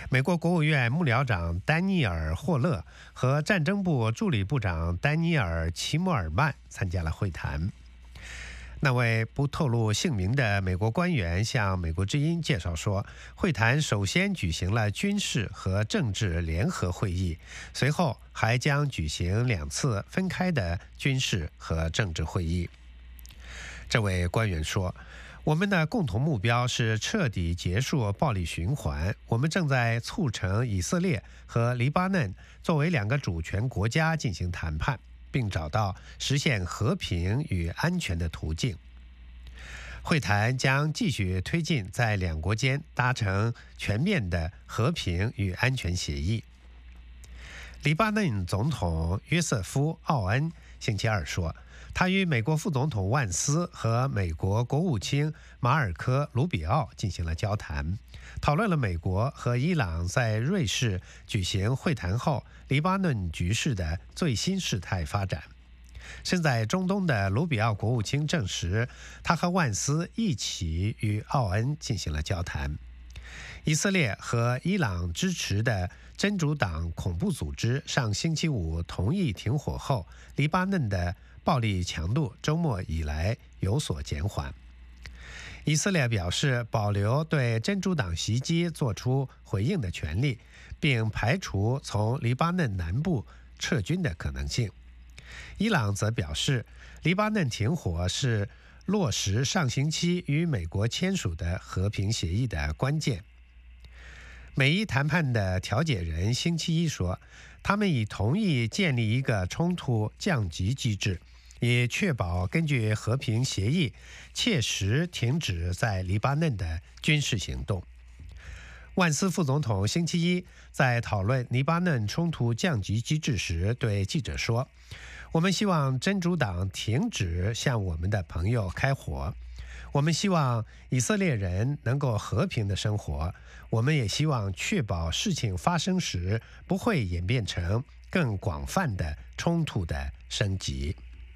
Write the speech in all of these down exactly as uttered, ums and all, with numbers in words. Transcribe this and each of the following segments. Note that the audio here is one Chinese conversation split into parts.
美国国务院幕僚长丹尼尔·霍勒和战争部助理部长丹尼尔·齐默尔曼参加了会谈。那位不透露姓名的美国官员向美国之音介绍说，会谈首先举行了军事和政治联合会议，随后还将举行两次分开的军事和政治会议。这位官员说，我们的共同目标是彻底结束暴力循环，我们正在促成以色列和黎巴嫩作为两个主权国家进行谈判，并找到实现和平与安全的途径。会谈将继续推进在两国间达成全面的和平与安全协议。黎巴嫩总统约瑟夫·奥恩星期二说，他与美国副总统万斯和美国国务卿马尔科·卢比奥进行了交谈，讨论了美国和伊朗在瑞士举行会谈后黎巴嫩局势的最新事态发展。身在中东的卢比奥国务卿证实，他和万斯一起与奥恩进行了交谈。以色列和伊朗支持的真主党恐怖组织上星期五同意停火后，黎巴嫩的暴力强度周末以来有所减缓。以色列表示保留对真主党袭击作出回应的权利，并排除从黎巴嫩南部撤军的可能性。伊朗则表示，黎巴嫩停火是落实上星期与美国签署的和平协议的关键。美伊谈判的调解人星期一说，他们已同意建立一个冲突降级机制，以确保根据和平协议切实停止在黎巴嫩的军事行动。万斯副总统星期一在讨论黎巴嫩冲突降级机制时对记者说，我们希望真主党停止向我们的朋友开火，我们希望以色列人能够和平的生活，我们也希望确保事情发生时不会演变成更广泛的冲突的升级。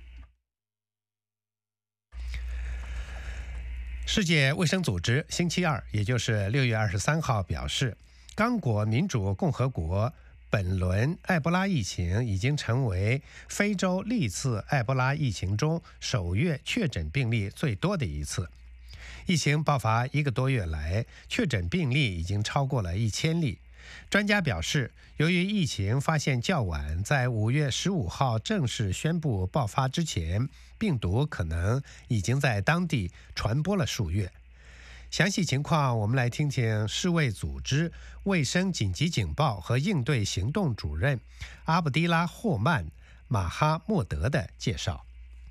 世界卫生组织星期二，也就是六月二十三号表示，刚果民主共和国本轮埃博拉疫情已经成为非洲历次埃博拉疫情中首月确诊病例最多的一次。疫情爆发一个多月来，确诊病例已经超过了一千例。专家表示，由于疫情发现较晚，在五月十五号正式宣布爆发之前，病毒可能已经在当地传播了数月。详细情况，我们来听听世卫组织卫生紧急警报和应对行动主任阿卜迪拉·霍曼·马哈默德的介绍。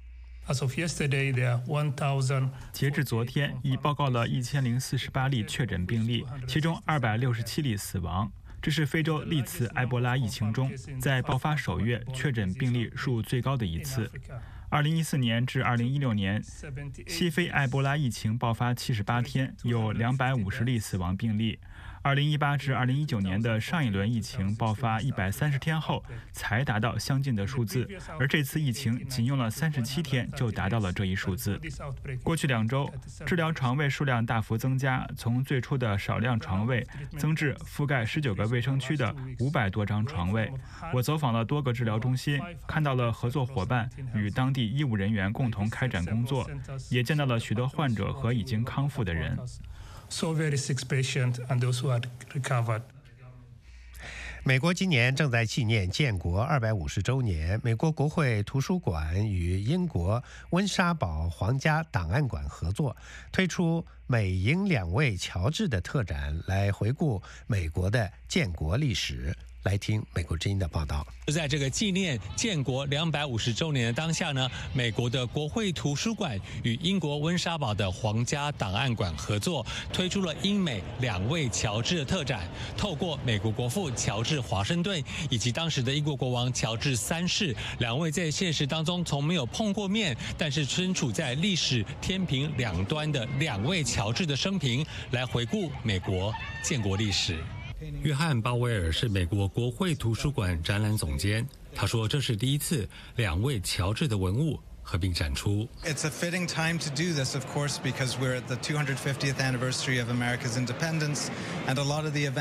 截至昨天，已报告了一千零四十八例确诊病例，其中二百六十七例死亡。这是非洲历次埃博拉疫情中在爆发首月确诊病例数最高的一次。二零一四年至二零一六年，西非埃博拉疫情爆发七十八天，有两百五十例死亡病例。二零一八至二零一九年的上一轮疫情爆发一百三十天后才达到相近的数字，而这次疫情仅用了三十七天就达到了这一数字。过去两周，治疗床位数量大幅增加，从最初的少量床位增至覆盖十九个卫生区的五百多张床位。我走访了多个治疗中心，看到了合作伙伴与当地医务人员共同开展工作，也见到了许多患者和已经康复的人。 So very sick patient and those who had recovered. 美国今年正在纪念建国二百五十周年。美国国会图书馆与英国温莎堡皇家档案馆合作，推出美英两位乔治的特展，来回顾美国的建国历史。来听美国之音的报道。 就在这个纪念建国两百五十周年的当下呢，美国的国会图书馆与英国温莎堡的皇家档案馆合作，推出了英美两位乔治的特展。透过美国国父乔治华盛顿以及当时的英国国王乔治三世，两位在现实当中从没有碰过面，但是身处在历史天平两端的两位乔治的生平，来回顾美国建国历史。约翰·鲍威尔是美国国会图书馆展览总监，他说这是第一次两位乔治的文物合并展出。 It's a fitting time to do this, of course, because we're at the two hundred fiftieth anniversary of America's independence, and a lot of the events